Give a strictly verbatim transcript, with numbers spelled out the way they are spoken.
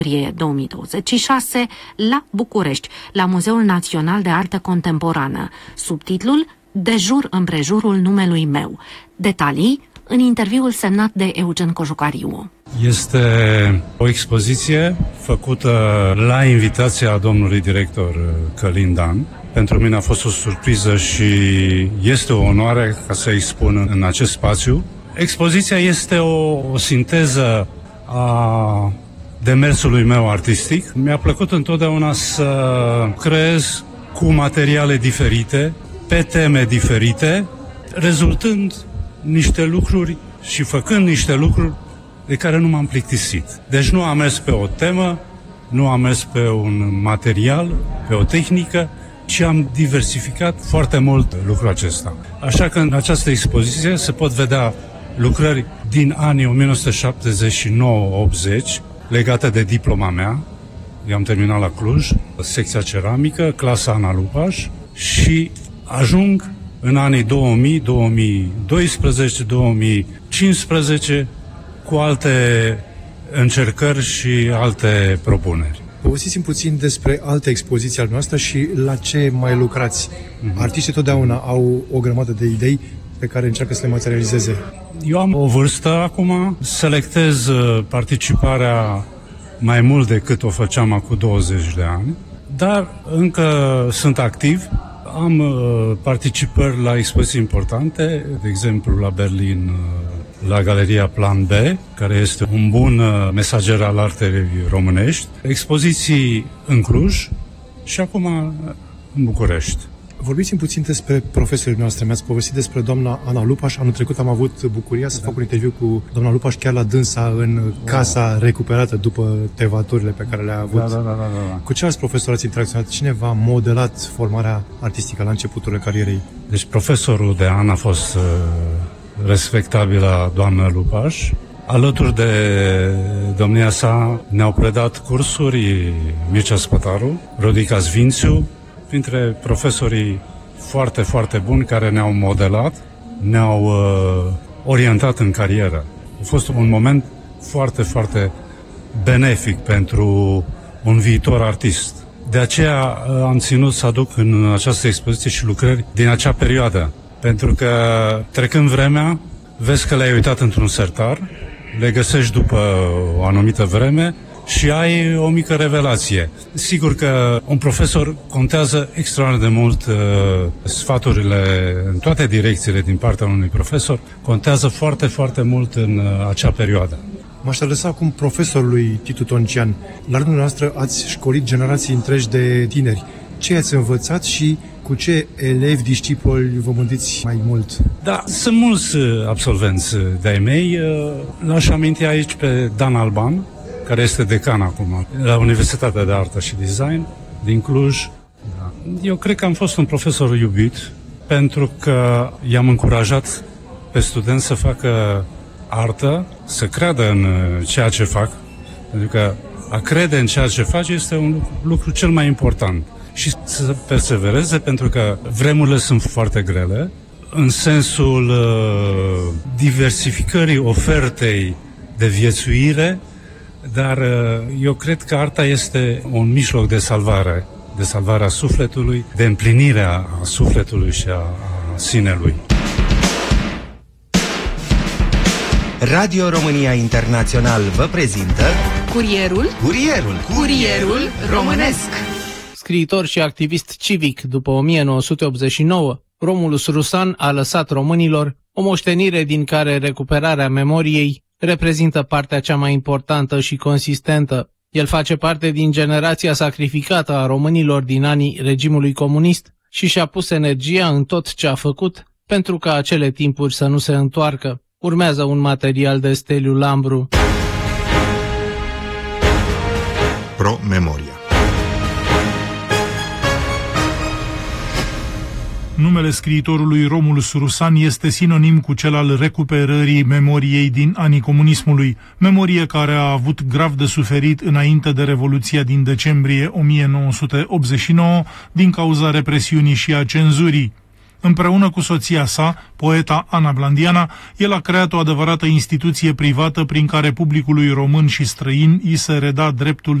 două mii douăzeci și șase la București, la Muzeul Național de Artă Contemporană. Subtitlul De jur împrejurul numelui meu. Detalii în interviul semnat de Eugen Cojucariu. Este o expoziție făcută la invitația domnului director Călin Dan. Pentru mine a fost o surpriză și este o onoare ca să expun în acest spațiu. Expoziția este o, o sinteză a demersului meu artistic. Mi-a plăcut întotdeauna să creez cu materiale diferite, pe teme diferite, rezultând niște lucruri și făcând niște lucruri de care nu m-am plictisit. Deci nu am mers pe o temă, nu am mers pe un material, pe o tehnică, ci am diversificat foarte mult lucrul acesta. Așa că în această expoziție se pot vedea lucrări din anii o mie nouă sute șaptezeci și nouă optzeci, legate de diploma mea. Eu am terminat la Cluj, secția ceramică, clasa Ana Lupaș, și ajung în anii două mii, două mii doisprezece, două mii cincisprezece cu alte încercări și alte propuneri. Povestiți-mi puțin despre alte expoziții ale noastre și la ce mai lucrați. Mm-hmm. Artiștii totdeauna au o grămadă de idei pe care încearcă să le materializeze. Eu am o vârstă acum, selectez participarea mai mult decât o făceam acum douăzeci de ani, dar încă sunt activ. Am participări la expoziții importante, de exemplu la Berlin, la Galeria Plan B, care este un bun mesager al artei românești, expoziții în Cluj și acum în București. Vorbiți-mi puțin despre profesorii noastre. Mi-ați povestit despre doamna Ana Lupaș. Anul trecut am avut bucuria să da. fac un interviu cu doamna Lupaș chiar la dânsa în casa recuperată după tevaturile pe care le-a avut. Da, da, da, da, da. Cu ce alți profesori ați interacționat? Cine v-a modelat formarea artistică la începutul carierei? Deci profesorul de an a fost uh, respectabila doamna Lupaș. Alături de domnia sa ne-au predat cursuri Mircea Spătaru, Rodica Svințiu, printre profesorii foarte, foarte buni care ne-au modelat, ne-au uh, orientat în carieră. A fost un moment foarte, foarte benefic pentru un viitor artist. De aceea uh, am ținut să aduc în această expoziție și lucrări din acea perioadă. Pentru că trecând vremea, vezi că le-ai uitat într-un sertar, le găsești după o anumită vreme și ai o mică revelație. Sigur că un profesor contează extraordinar de mult, uh, sfaturile în toate direcțiile din partea unui profesor contează foarte, foarte mult în uh, acea perioadă. M-aș adresa acum profesorului Titu Toncian. La rândul noastră ați școlit generații întregi de tineri. Ce ați învățat și cu ce elevi, discipoli vă mândiți mai mult? Da, sunt mulți absolvenți de-ai mei. L-aș aminti aici pe Dan Alban, care este decan acum la Universitatea de Artă și Design din Cluj. Da. Eu cred că am fost un profesor iubit pentru că i-am încurajat pe studenți să facă artă, să creadă în ceea ce fac, pentru că a crede în ceea ce faci este un lucru, lucru cel mai important. Și să persevereze, pentru că vremurile sunt foarte grele, în sensul uh, diversificării ofertei de viețuire, dar uh, eu cred că arta este un mijloc de salvare, de salvarea sufletului, de împlinirea a sufletului și a, a sinelui. Radio România Internațional vă prezintă Curierul Curierul Curierul Românesc. Scriitor și activist civic după o mie nouă sute optzeci și nouă, Romulus Rusan a lăsat românilor o moștenire din care recuperarea memoriei reprezintă partea cea mai importantă și consistentă. El face parte din generația sacrificată a românilor din anii regimului comunist și și-a pus energia în tot ce a făcut pentru ca acele timpuri să nu se întoarcă. Urmează un material de Steliu Lambru. Pro Memoria. Numele scriitorului Romulus Rusan este sinonim cu cel al recuperării memoriei din anii comunismului, memorie care a avut grav de suferit înainte de Revoluția din decembrie o mie nouă sute optzeci și nouă din cauza represiunii și a cenzurii. Împreună cu soția sa, poeta Ana Blandiana, el a creat o adevărată instituție privată prin care publicului român și străin îi se reda dreptul